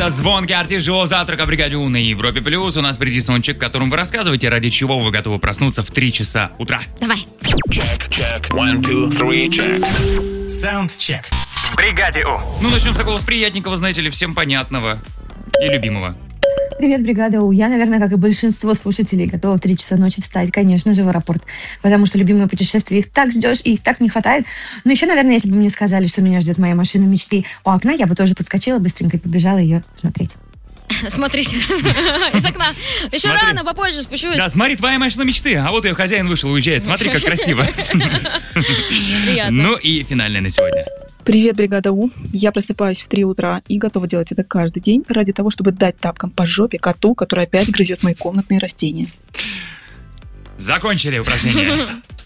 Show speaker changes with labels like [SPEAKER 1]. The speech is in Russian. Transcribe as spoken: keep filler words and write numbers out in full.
[SPEAKER 1] Это звонкий артист завтрака бригаде У на Европе Плюс. У нас впереди саундчек, в котором вы рассказываете, ради чего вы готовы проснуться в три часа утра.
[SPEAKER 2] Давай.
[SPEAKER 3] Check, check. One, two, three, check. Саундчек. В бригаде У.
[SPEAKER 1] Ну, начнем с такого с приятненького, знаете ли, всем понятного и любимого.
[SPEAKER 4] Привет, бригада У. Я, наверное, как и большинство слушателей, готова в три часа ночи встать, конечно же, в аэропорт. Потому что любимое путешествие, их так ждешь, и их так не хватает. Но еще, наверное, если бы мне сказали, что меня ждет моя машина мечты у окна, я бы тоже подскочила быстренько и побежала ее смотреть.
[SPEAKER 2] Смотрите, из окна. Еще
[SPEAKER 1] Смотри.
[SPEAKER 2] рано, попозже спущусь.
[SPEAKER 1] Да, смотри, твоя машина мечты, а вот ее хозяин вышел, уезжает. Смотри, как красиво.
[SPEAKER 2] Приятно.
[SPEAKER 1] Ну и финальное на сегодня.
[SPEAKER 5] Привет, бригада У. Я просыпаюсь в три утра и готова делать это каждый день ради того, чтобы дать тапкам по жопе коту, который опять грызет мои комнатные растения.
[SPEAKER 1] Закончили упражнение.